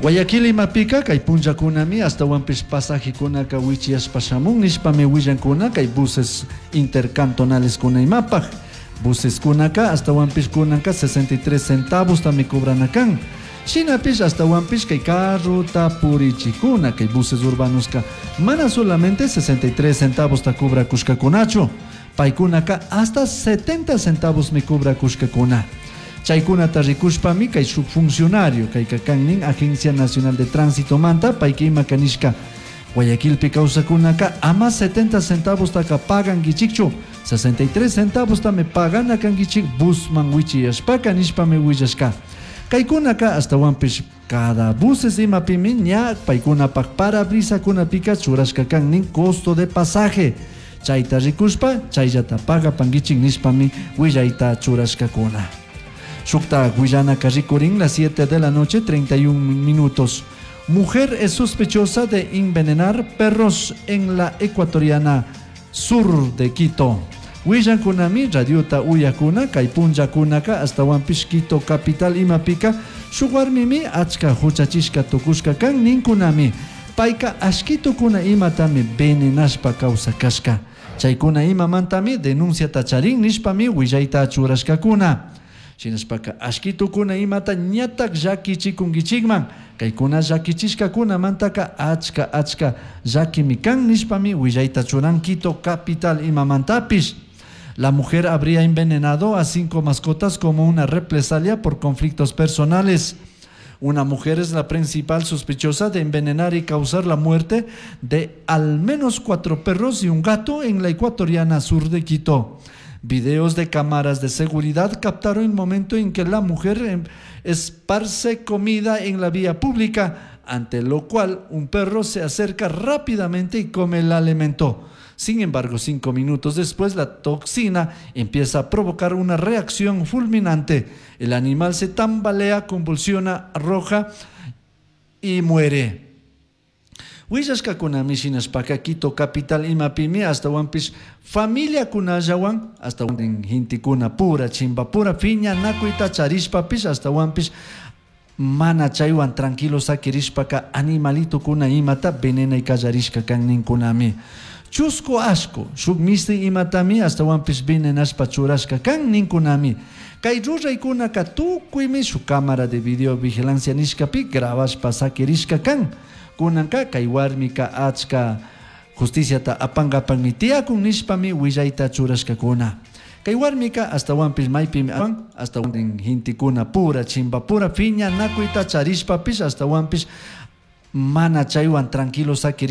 Guayaquil imapika kay punllakunami hasta wanpish pasajikunaka wichiyashpashamun nishpami willankuna kay buses intercantonales kuna imapaj. Buses kunaka hasta wanpish kunaka 63 centavos tami cobranakan. Shinapish hasta wanpish kay carruta purichikuna kay buses urbanos mana solamente 63 centavos ta cobra kushkakunachu. Paikunaka hasta 70 centavos mi cobra kushkakuna. Chaykunata rikushpami kay shuk funcionario kay kakannin Agencia Nacional de Tránsito manta payki makanishka Guayaquilpi kawsakunaka ama 70 centavos taka pagan gichikchu 63 centavos tame pagan akan gichik busman wichiyashpaka nishpami willashka kaykunaka hasta wanpish cada buses imapimi ña paykunapak parabrisa kunapika churashka kannin costo de pasaje chayta rikushpa chayllata paga pangichik nishpami willayta churashka kuna. Shukta Guyana Carricorín, las 7 de la noche, 31 minutos. Mujer es sospechosa de envenenar perros en la ecuatoriana sur de Quito. Huillan kunami, radiota uyakuna, kaipunja kunaka, hasta Wampish Quito, capital imapika, shuwarmimi, achka huchachishka tokushka kan ninkunami. Paika ashkito kuna imatami venenashpa causa kashka. Chaykuna imamantami denuncia tacharin nishpami huillaita churashka kuna. Shinashpaka ashkitukuna imata ñatak llakichikungichikman kaykuna llakichishkakuna mantaka achka llakimikan nishpami willayta churan Quito capital imamantapish. La mujer habría envenenado a 5 mascotas como una represalia por conflictos personales. Una mujer es la principal sospechosa de envenenar y causar la muerte de al menos 4 perros y un gato en la ecuatoriana sur de Quito. Videos de cámaras de seguridad captaron el momento en que la mujer esparce comida en la vía pública, ante lo cual un perro se acerca rápidamente y come el alimento. Sin embargo, 5 minutos después, la toxina empieza a provocar una reacción fulminante. El animal se tambalea, convulsiona, arroja y muere. Huillashka kunami shinashpaka Quito capital imapimi hasta wanpish familia kunallawan hasta hinti kuna pura chimba pura fiña nakuita charishpapish hasta wanpish mana chaywan tranquilo sakirishpaka animalito kuna imata venena y kallarishka kan ninkunami. Chusco asco shuk misti imatami hasta wanpish venenashpa churashka kan ninkunami. Kay ruraykuna tukuymi shuk cámara de videovigilancia nishkapi grabashpa sakirishka kan. Kunanka kay warmika achka justiciata apangapan mi tiakun nishpami willayta churashka kuna. Kay warmika hasta wanpish maypimi hasta hintikuna pura chimba pura fiña nakuita charishpapish hasta wanpish mana chaywan tranquilo sakiri